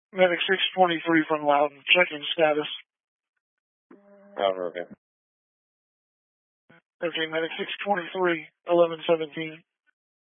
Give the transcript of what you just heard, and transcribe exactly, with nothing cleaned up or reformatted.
Medic six twenty-three from Loudon. Checking status. Roger, okay. Okay, Medic six twenty-three, eleven seventeen.